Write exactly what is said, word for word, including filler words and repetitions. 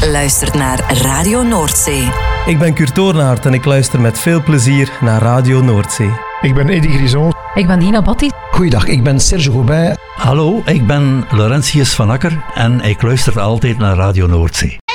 luistert naar Radio Noordzee. Ik ben Kurt Toornaert en ik luister met veel plezier naar Radio Noordzee. Ik ben Eddy Grison. Ik ben Dina Batti. Goeiedag, ik ben Serge Goubin. Hallo, ik ben Laurentius van Akker en ik luister altijd naar Radio Noordzee.